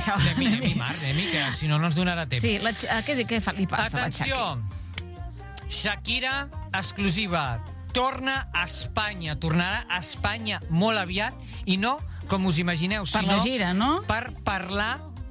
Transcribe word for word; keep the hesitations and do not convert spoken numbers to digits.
això... Anem-hi, anem-hi, Marc, anem-hi, que si no, no ens donarà temps. Sí, la, què, què fa, li passa Atenció, a la Shakira, exclusiva, torna a Espanya, tornarà a Espanya molt aviat, i no com us imagineu, Per sinó la gira, no? per parlar